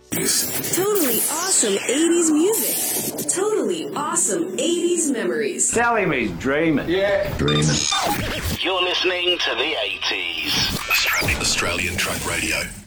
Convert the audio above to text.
Totally awesome 80s music. Totally awesome 80s memories. Tell him he's dreaming. Yeah. Dreaming. You're listening to the 80s. Australian Truck Radio.